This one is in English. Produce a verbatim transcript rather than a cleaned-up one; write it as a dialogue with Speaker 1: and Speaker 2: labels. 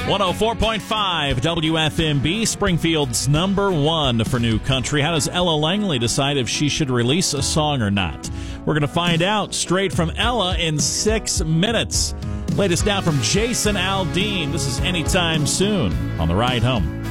Speaker 1: one oh four point five W F M B, Springfield's number one for new country. How does Ella Langley decide if she should release a song or not? We're going to find out straight from Ella in six minutes. Latest now from Jason Aldean. This is Anytime Soon on the ride home.